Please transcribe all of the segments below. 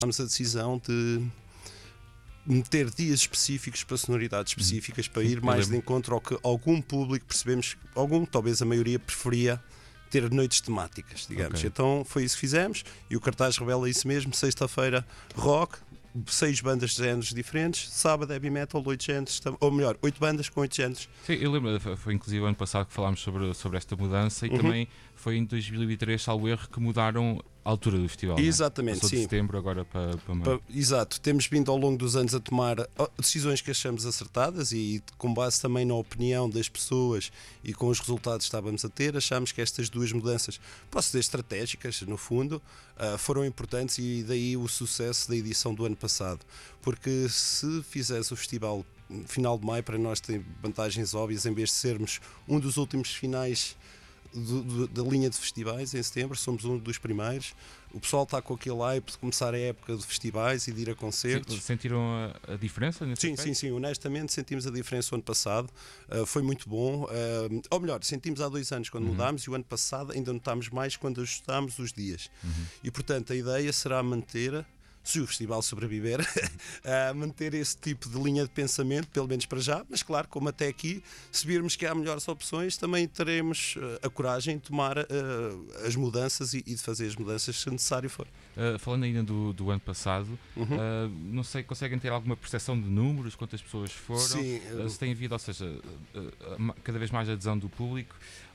tomámos a decisão de meter dias específicos para sonoridades específicas, para ir mais de encontro ao que algum público, percebemos, talvez a maioria, preferia ter noites temáticas, digamos. Ok. Então foi isso que fizemos, e o cartaz revela isso mesmo. Sexta-feira, rock, 6 bandas de géneros diferentes. Sábado, heavy metal, 8 géneros, ou melhor, 8 bandas com 8 géneros. Sim, eu lembro, foi inclusive ano passado que falámos sobre esta mudança, e também foi em 2003, salvo erro, que mudaram a altura do festival. Exatamente, Passou de sim. setembro agora para maio. Exato, temos vindo ao longo dos anos a tomar decisões que achamos acertadas, e com base também na opinião das pessoas e com os resultados que estávamos a ter, achamos que estas duas mudanças, posso dizer estratégicas no fundo, foram importantes, e daí o sucesso da edição do ano passado. Porque se fizeres o festival final de maio, para nós tem vantagens óbvias. Em vez de sermos um dos últimos finais da linha de festivais em setembro, somos um dos primeiros. O pessoal está com aquele hype de começar a época de festivais e de ir a concertos. Sentiram a diferença nesse aspecto? Sim, honestamente sentimos a diferença o ano passado. Foi muito bom, ou melhor, sentimos há 2 anos quando mudámos, e o ano passado ainda notámos mais quando ajustámos os dias. E portanto a ideia será manter, se o festival sobreviver, manter esse tipo de linha de pensamento, pelo menos para já. Mas claro, como até aqui, se virmos que há melhores opções, também teremos a coragem de tomar as mudanças e de fazer as mudanças se necessário for. Falando ainda do ano passado, não sei, conseguem ter alguma percepção de números, quantas pessoas foram? Sim, se tem havido, ou seja, cada vez mais adesão do público?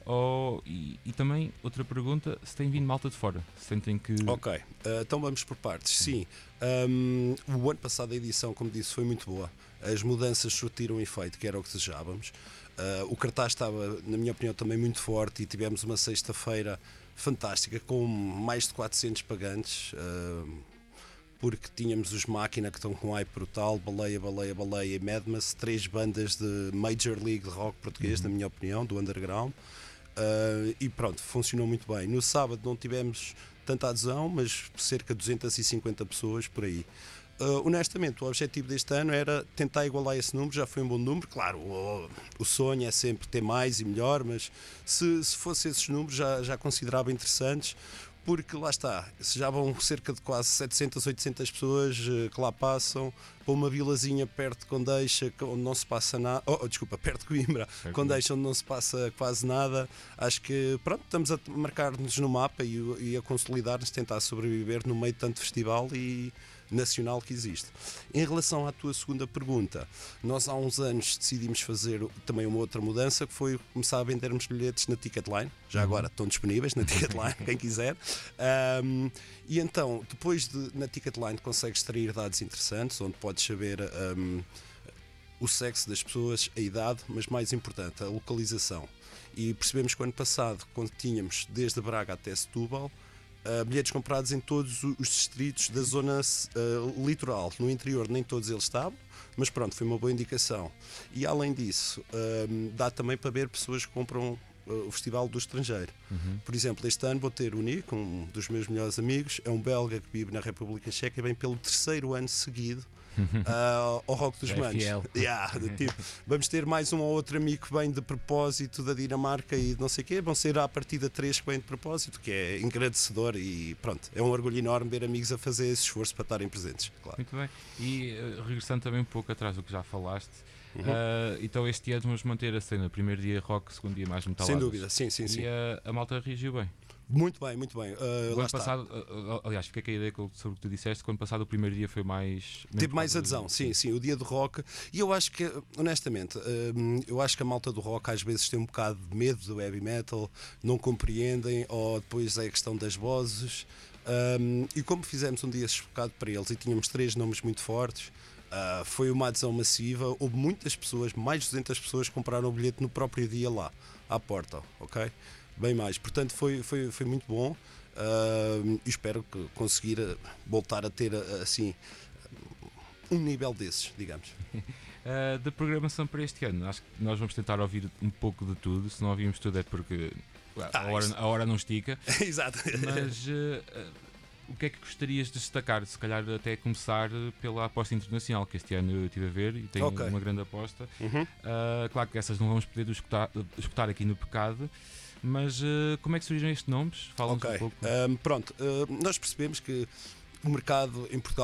E também, outra pergunta, se tem vindo malta de fora? Se sentem que... Ok, então vamos por partes. Sim, o ano passado a edição, como disse, foi muito boa. As mudanças surtiram efeito, que era o que desejávamos. O cartaz estava, na minha opinião, também muito forte, e tivemos uma sexta-feira fantástica, com mais de 400 pagantes, porque tínhamos os Máquina, que estão com um hype brutal, Baleia e Madmas, 3 bandas de Major League de rock português, na minha opinião, do underground. E pronto, funcionou muito bem. No sábado não tivemos tanta adesão, mas cerca de 250 pessoas por aí. Honestamente, o objetivo deste ano era tentar igualar esse número. Já foi um bom número, claro, o sonho é sempre ter mais e melhor, mas se fosse esses números já considerava interessantes, porque lá está, se já vão cerca de quase 700, 800 pessoas que lá passam, para uma vilazinha perto de Condeixa, onde não se passa nada, perto de Coimbra, Condeixa, onde não se passa quase nada. Acho que, pronto, estamos a marcar-nos no mapa e a consolidar-nos, tentar sobreviver no meio de tanto festival e nacional que existe. Em relação à tua segunda pergunta, nós há uns anos decidimos fazer também uma outra mudança, que foi começar a vendermos bilhetes na Ticketline. Já agora estão disponíveis na Ticketline, quem quiser. E então, depois na Ticketline consegues extrair dados interessantes, onde podes saber o sexo das pessoas, a idade, mas mais importante, a localização. E percebemos que o ano passado, quando tínhamos desde Braga até Setúbal, bilhetes comprados em todos os distritos da zona litoral. No interior nem todos eles estavam, mas pronto, foi uma boa indicação. E além disso, dá também para ver pessoas que compram o festival do estrangeiro. Por exemplo, este ano vou ter o Nico, um dos meus melhores amigos, é um belga que vive na República Checa e vem pelo 3º ano seguido ao Rock dos Manos. Vamos ter mais um ou outro amigo que vem de propósito da Dinamarca e não sei o quê. Vão ser à partida 3 que vêm de propósito, que é engrandecedor, e pronto, é um orgulho enorme ver amigos a fazer esse esforço para estarem presentes, claro. Muito bem. E regressando também um pouco atrás do que já falaste, então este ano vamos manter a cena, primeiro dia rock, segundo dia mais metaladas. Sem dúvida, sim. E a malta reagiu bem. Muito bem. O ano passado, aliás, fiquei com a ideia sobre o que tu disseste, que o ano passado o primeiro dia foi mais... Teve mais adesão, sim, o dia do rock. E eu acho que, honestamente, eu acho que a malta do rock às vezes tem um bocado de medo do heavy metal, não compreendem, ou depois é a questão das vozes. E como fizemos um dia focado para eles e tínhamos 3 nomes muito fortes, foi uma adesão massiva. Houve muitas pessoas, mais de 200 pessoas que compraram o bilhete no próprio dia lá, à porta, ok? Bem mais, portanto foi muito bom, e espero que conseguir voltar a ter assim um nível desses, digamos. Da programação para este ano, acho que nós vamos tentar ouvir um pouco de tudo. Se não ouvimos tudo é porque a hora não estica. Exato. Mas o que é que gostarias de destacar? Se calhar até começar pela aposta internacional, que este ano eu estive a ver e tenho uma grande aposta. Claro que essas não vamos poder escutar aqui no Pecado, mas como é que surgiram estes nomes? Fala-nos um pouco. Nós percebemos que o mercado em Portugal